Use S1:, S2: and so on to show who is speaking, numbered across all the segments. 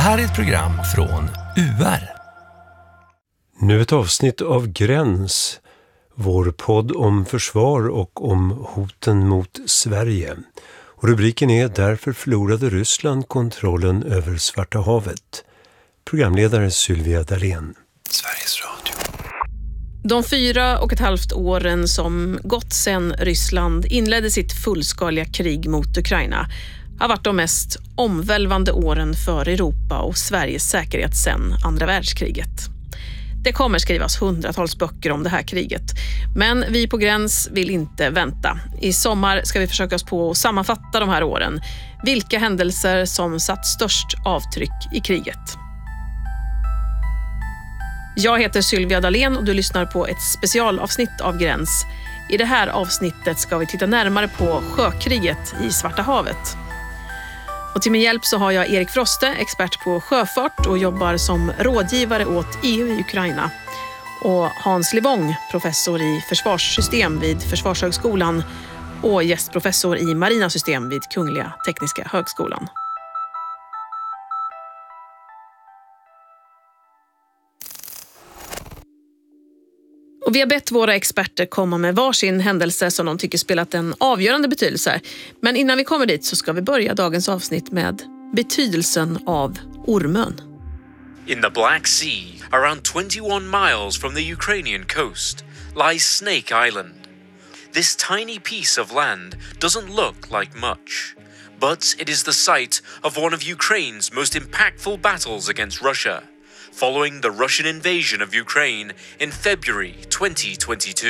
S1: här är ett program från UR.
S2: Nu ett avsnitt av Gräns, vår podd om försvar och om hoten mot Sverige. Och rubriken är Därför förlorade Ryssland kontrollen över Svarta havet. Programledare Sylvia Dalén.
S1: Sveriges Radio.
S3: De 4,5 åren som gått sedan Ryssland inledde sitt fullskaliga krig mot Ukraina har varit de mest omvälvande åren för Europa och Sveriges säkerhet sedan andra världskriget. Det kommer skrivas hundratals böcker om det här kriget. Men vi på Gräns vill inte vänta. I sommar ska vi försöka oss på att sammanfatta de här åren. Vilka händelser som satt störst avtryck i kriget. Jag heter Sylvia Dalén och du lyssnar på ett specialavsnitt av Gräns. I det här avsnittet ska vi titta närmare på sjökriget i Svarta havet. Och till min hjälp så har jag Erik Froste, expert på sjöfart och jobbar som rådgivare åt EU i Ukraina. Och Hans Livong, professor i försvarssystem vid Försvarshögskolan och gästprofessor i marina system vid Kungliga Tekniska högskolan. Och vi har bett våra experter komma med varsin händelse som de tycker spelat en avgörande betydelse. Men innan vi kommer dit så ska vi börja dagens avsnitt med betydelsen av Ormön.
S4: In the Black Sea, around 21 miles from the Ukrainian coast, lies Snake Island. This tiny piece of land doesn't look like much, but it is the site of one of Ukraine's most impactful battles against Russia, following the Russian invasion of Ukraine in February 2022.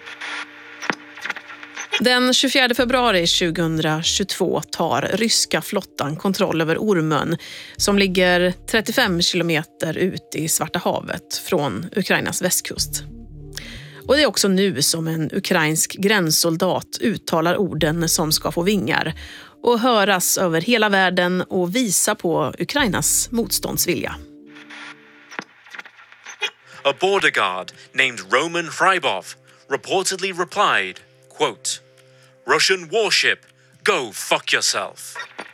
S3: Den 24 februari 2022 tar ryska flottan kontroll över Ormön som ligger 35 kilometer ut i Svarta havet från Ukrainas västkust. Och det är också nu som en ukrainsk gränssoldat uttalar orden som ska få vingar och höras över hela världen och visa på Ukrainas motståndsvilja.
S4: A border guard named Roman Hrybov reportedly replied, quote, "Russian warship, go fuck yourself."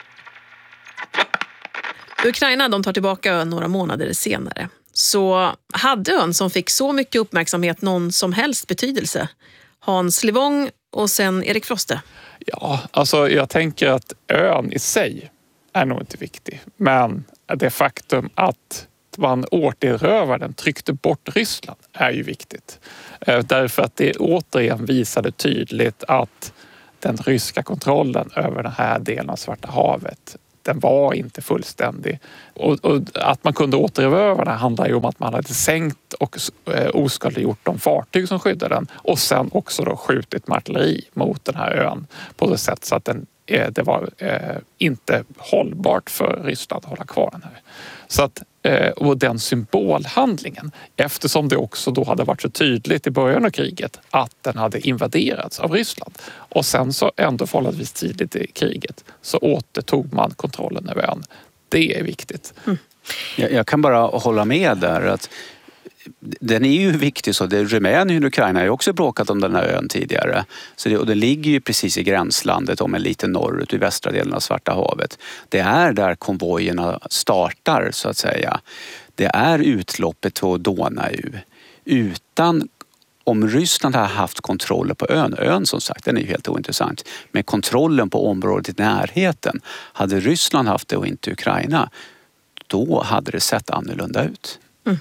S3: Ukraina de tar tillbaka ön några månader senare. Så hade ön som fick så mycket uppmärksamhet någon som helst betydelse? Hans Livong och sen Erik Froste.
S5: Ja, alltså jag tänker att ön i sig är nog inte viktig. Men det faktum att man återerövraren tryckte bort Ryssland är ju viktigt. Därför att det återigen visade tydligt att den ryska kontrollen över den här delen av Svarta havet, den var inte fullständig. Och att man kunde återerövra det handlar ju om att man hade sänkt och oskadliggjort de fartyg som skyddade den och sen också då skjutit med artilleri mot den här ön på det sätt så att det var inte hållbart för Ryssland att hålla kvar den här. Så att, och den symbolhandlingen, eftersom det också då hade varit så tydligt i början av kriget att den hade invaderats av Ryssland och sen så ändå förhållandevis tidigt i kriget så återtog man kontrollen över ön. Det är viktigt.
S6: Mm. Jag kan bara hålla med där att den är ju viktig så. Rumänien och Ukraina har ju också bråkat om den här ön tidigare. Så och det ligger ju precis i gränslandet om en liten norrut i västra delen av Svarta havet. Det är där konvojerna startar så att säga. Det är utloppet på Donau. Om Ryssland har haft kontroll på ön som sagt, den är ju helt ointressant. Men kontrollen på området i närheten, hade Ryssland haft det och inte Ukraina, då hade det sett annorlunda ut.
S3: Mm.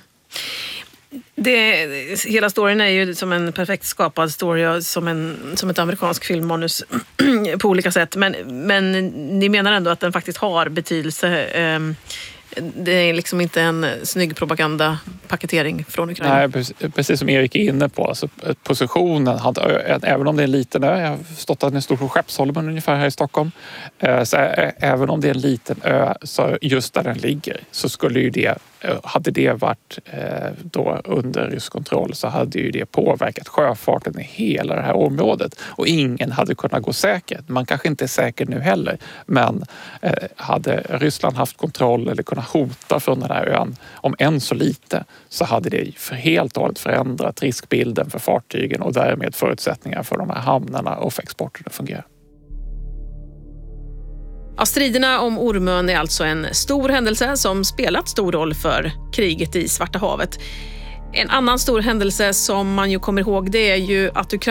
S3: Hela storyn är ju som en perfekt skapad story, som ett amerikansk filmmanus på olika sätt. Men ni menar ändå att den faktiskt har betydelse. Det är liksom inte en snygg propagandapaketering från Ukraina. Nej,
S5: precis som Erik är inne på. Alltså, positionen, även om det är en liten ö, jag har stått att den är stor på Skeppsholmen ungefär här i Stockholm. Så även om det är en liten ö, så just där den ligger, så skulle ju det, hade det varit då under rysk kontroll, så hade ju det påverkat sjöfarten i hela det här området. Och ingen hade kunnat gå säkert. Man kanske inte är säker nu heller, men hade Ryssland haft kontroll eller kunnat hota från den här ön om än så lite, så hade det för helt och hållet förändrat riskbilden för fartygen och därmed förutsättningar för de här hamnarna och för exporten att fungera.
S3: Ja, striderna om Ormön är alltså en stor händelse som spelat stor roll för kriget i Svarta havet. En annan stor händelse som man ju kommer ihåg, det är ju att